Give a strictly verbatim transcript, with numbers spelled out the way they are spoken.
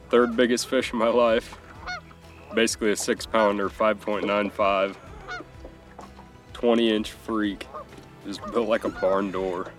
Third biggest fish in my life. Basically a six pounder, five point nine five. twenty inch freak. Just built like a barn door.